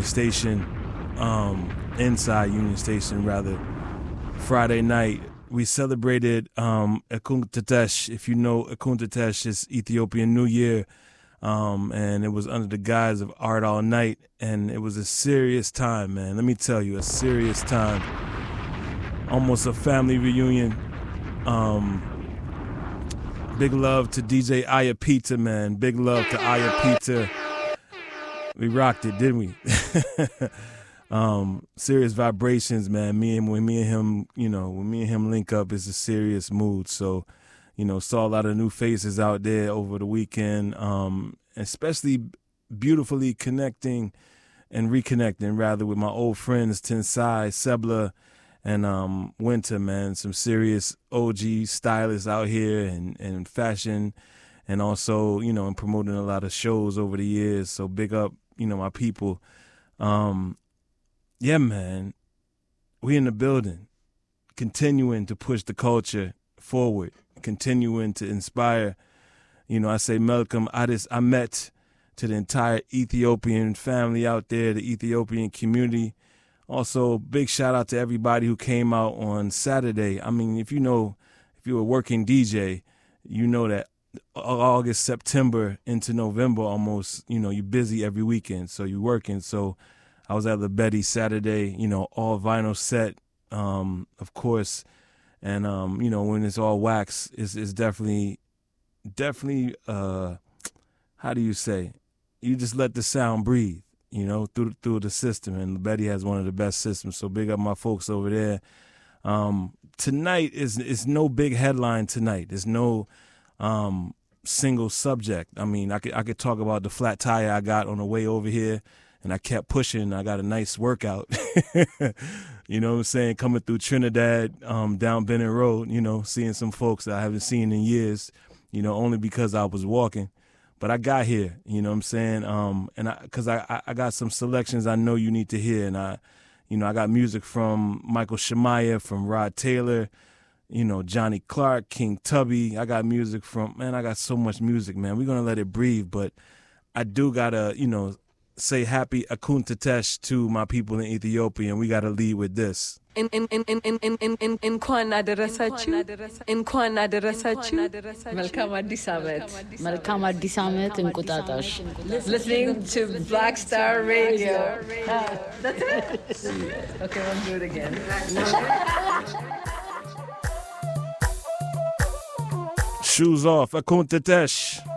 Union Station, inside Union Station rather. Friday night, we celebrated Ekuntetesh. If you know Ekuntetesh, it's Ethiopian New Year, and it was under the guise of Art All Night, and it was a serious time, man. Let me tell you, a serious time. Almost a family reunion. Big love to DJ Aya Pita, man. Big love to Aya Pita. We rocked it, didn't we? Serious vibrations, man. When me and him link up, it's a serious mood. So, saw a lot of new faces out there over the weekend, especially beautifully connecting and reconnecting, rather, with my old friends, Tensai, Sebla, and Winter, man. Some serious OG stylists out here and fashion, and also, in promoting a lot of shows over the years. So big up, my people. Yeah, man, we in the building, continuing to push the culture forward, continuing to inspire. I say Malcolm Ahmed to the entire Ethiopian family out there, the Ethiopian community. Also, big shout out to everybody who came out on Saturday. I mean, if you're a working DJ, you know that August, September into November almost, you're busy every weekend, so you're working. So I was at the Betty Saturday, all vinyl set, of course. And, when it's all wax, it's definitely, how do you say? You just let the sound breathe, through the system. And Betty has one of the best systems. So big up my folks over there. Tonight is no big headline tonight. There's no single subject. I mean, I could talk about the flat tire I got on the way over here. And I kept pushing. I got a nice workout. You know what I'm saying? Coming through Trinidad, down Bennett Road, seeing some folks that I haven't seen in years, only because I was walking. But I got here, you know what I'm saying? And because I got some selections I know you need to hear. And I got music from Michael Shemaiah, from Rod Taylor, Johnny Clark, King Tubby. I got music I got so much music, man. We're going to let it breathe. But I do got to, say happy Ekuntetesh to my people in Ethiopia, and we got to lead with this. እንኳን አደረሳችሁ መልካም አዲስ ዓመት እንቁጣጣሽ listening to Black Star Radio. That's it. Okay, we'll do it again. Shoes off, Ekuntetesh.